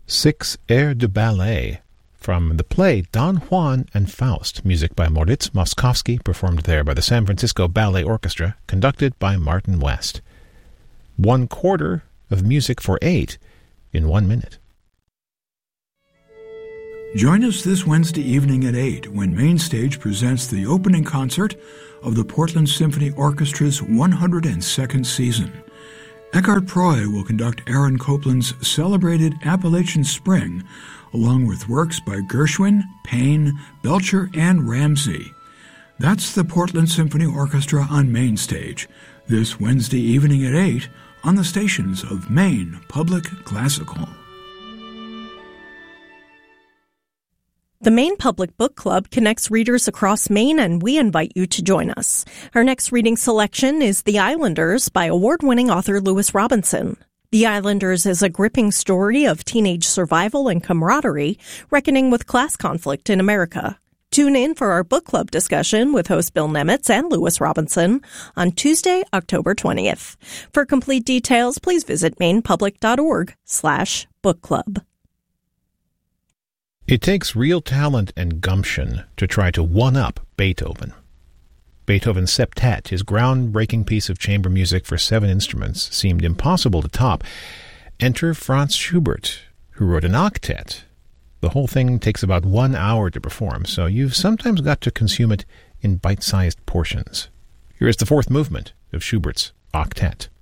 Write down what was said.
Six airs de ballet from the play Don Juan and Faust, music by Moritz Moszkowski, performed there by the San Francisco Ballet Orchestra, conducted by Martin West. 1/4 of music for 8 in 1 minute. Join us this Wednesday evening at 8 when Mainstage presents the opening concert of the Portland Symphony Orchestra's 102nd season. Eckhart Proy will conduct Aaron Copland's celebrated Appalachian Spring, along with works by Gershwin, Payne, Belcher, and Ramsey. That's the Portland Symphony Orchestra on Mainstage, this Wednesday evening at 8 on the stations of Maine Public Classical. The Maine Public Book Club connects readers across Maine, and we invite you to join us. Our next reading selection is The Islanders by award-winning author Lewis Robinson. The Islanders is a gripping story of teenage survival and camaraderie, reckoning with class conflict in America. Tune in for our book club discussion with host Bill Nemitz and Lewis Robinson on Tuesday, October 20th. For complete details, please visit mainepublic.org/book club. It takes real talent and gumption to try to one-up Beethoven. Beethoven's Septet, his groundbreaking piece of chamber music for 7 instruments, seemed impossible to top. Enter Franz Schubert, who wrote an octet. The whole thing takes about 1 hour to perform, so you've sometimes got to consume it in bite-sized portions. Here is the 4th movement of Schubert's octet.